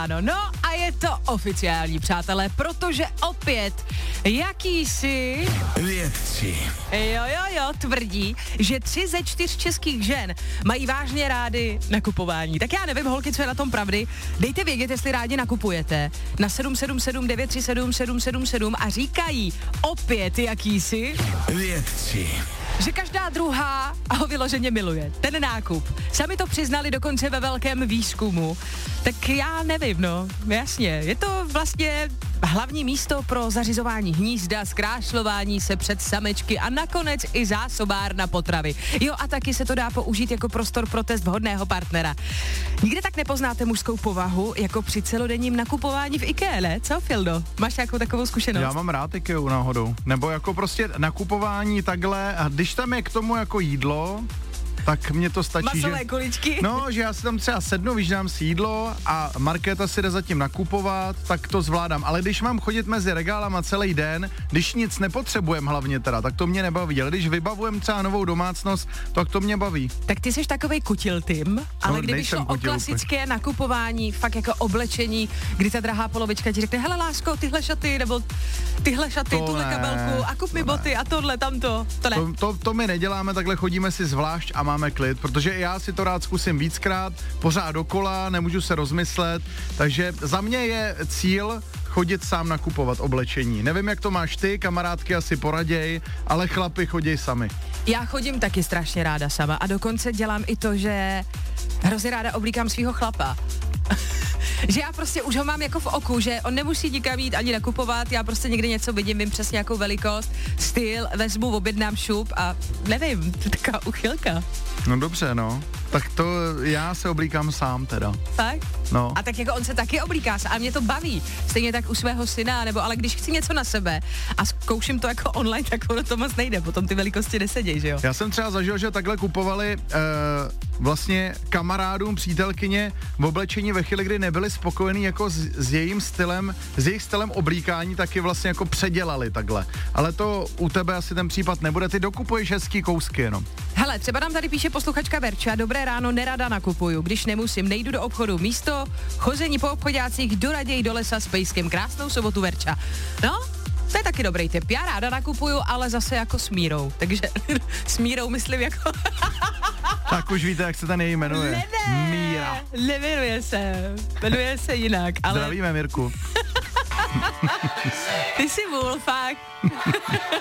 ráno. No a je to oficiální, protože opět jakýsi vědci tvrdí, že 3 ze 4 českých žen mají vážně rády nakupování. Tak já nevím, holky, co je na tom pravdy. Dejte vědět, jestli rádi nakupujete na 777 937 777 a říkají opět jakýsi vědci. Že každá druhá ho vyloženě miluje. Ten nákup. Sami to přiznali dokonce ve velkém výzkumu. Tak já nevím, no. Jasně, je to vlastně hlavní místo pro zařizování hnízda, zkrášlování se před samečky a nakonec i zásobárna potravy. Jo, a taky se to dá použít jako prostor pro test vhodného partnera. Nikde tak nepoznáte mužskou povahu, jako při celodenním nakupování v IKEA, ne? Co, Fildo? Máš nějakou takovou zkušenost? Já mám rád IKEA náhodou. Nebo jako prostě nakupování takhle, a když tam je k tomu jako jídlo, tak mně to stačí, masové kuličky. No, že já si tam třeba sednu, vyždám si jídlo a Markéta si jde zatím nakupovat, tak to zvládám. Ale když mám chodit mezi regálama celý den, když nic nepotřebujem hlavně teda, tak to mě nebaví. Ale když vybavujem třeba novou domácnost, tak to mě baví. Tak ty seš takovej kutil Tim, ale No, kdyby šlo o klasické nakupování, fakt jako oblečení, kdy ta drahá polovička ti řekne, hele lásko, tyhle šaty, nebo tyhle šaty, tuhle kabelku a kup mi boty a tohle, tamto, to ne. To my neděláme, takhle chodíme si zvlášť a máme klid, protože já si to rád zkusím víckrát, pořád dokola, nemůžu se rozmyslet, takže za mě je cíl chodit sám nakupovat oblečení. Nevím, jak to máš ty, kamarádky asi poraděj, ale chlapi choděj sami. Já chodím taky strašně ráda sama a dokonce dělám i to, že hrozně ráda oblíkám svýho chlapa. Že já prostě už ho mám jako v oku, že on nemusí nikam jít ani nakupovat, já prostě někde něco vidím, vím přesně jakou velikost, styl, vezmu, objednám šup a nevím, to je taková uchylka. No dobře, no. Tak to já se oblíkám sám teda. Fakt? No. A tak jako on se taky oblíká a mě to baví. Stejně tak u svého syna, nebo ale když chci něco na sebe a zkouším to jako online, tak ono to moc nejde, potom ty velikosti neseděj, že jo? Já jsem třeba zažil, že takhle kupovali vlastně kamarádům, přítelkyně v oblečení ve chvíli, kdy nebyli spokojení jako s jejím stylem, s jejich stylem oblíkání, taky vlastně jako předělali takhle. Ale to u tebe asi ten případ nebude, ty dokupuješ hezký kousky jenom. Hele, třeba nám tady píše posluchačka Verča, dobré ráno, nerada nakupuju, když nemusím, nejdu do obchodu, místo chození po obchodácích doraději do lesa s pejskem. Krásnou sobotu, Verča. No, to je taky dobrý tip. Já ráda nakupuju, ale zase jako s mírou. Takže s mírou myslím jako... Tak už víte, jak se ten její jmenuje. Míra. Nevěnuje se. Jmenuje se jinak, ale... Zdravíme, Mirku. Ty jsi vůl, fakt.